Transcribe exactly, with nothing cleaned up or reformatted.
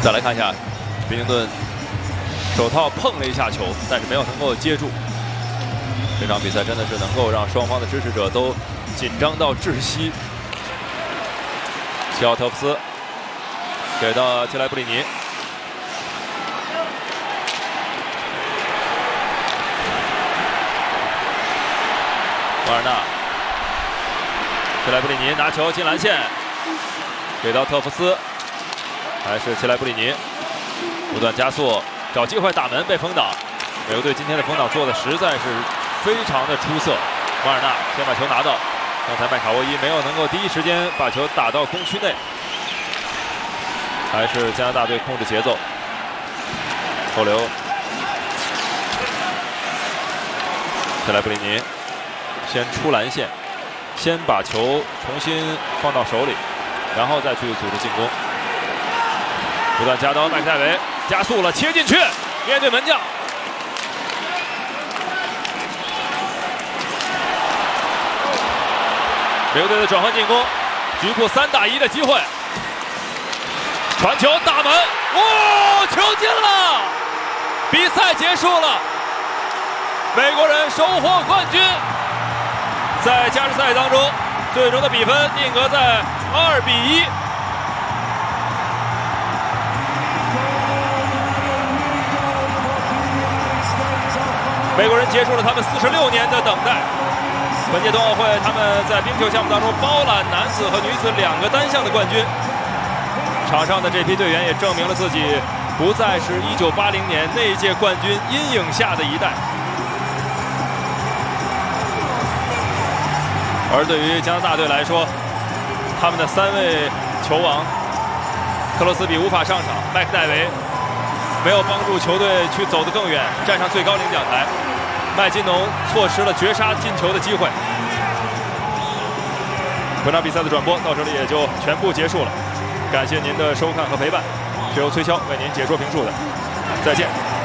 再来看一下，宾宁顿手套碰了一下球，但是没有能够接住。这场比赛真的是能够让双方的支持者都紧张到窒息。齐奥特夫斯给到切莱布里尼。 瓦尔纳，切莱布里尼拿球进篮线，给到特夫斯，还是切莱布里尼，不断加速，找机会打门被封挡。美国队今天的封挡做的实在是非常的出色。瓦尔纳先把球拿到，刚才麦卡沃伊没有能够第一时间把球打到攻区内，还是加拿大队控制节奏。后流，切莱布里尼。 先出篮线，先把球重新放到手里，然后再去组织进攻。不断加刀，麦克戴维加速了，切进去，面对门将。美国队的转换进攻，局部三打一的机会，传球打门，哇、哦，球进了！比赛结束了，美国人收获冠军。 在加时赛当中，最终的比分定格在二比一。美国人结束了他们四十六年的等待。本届冬奥会，他们在冰球项目当中包揽男子和女子两个单项的冠军。场上的这批队员也证明了自己不再是一九八零年那一届冠军阴影下的一代。 而对于加拿大队来说，他们的三位球王，克罗斯比无法上场，麦克戴维没有帮助球队去走得更远，站上最高领奖台，麦金农错失了绝杀进球的机会。本场比赛的转播到这里也就全部结束了，感谢您的收看和陪伴，是由崔骁为您解说评述的，再见。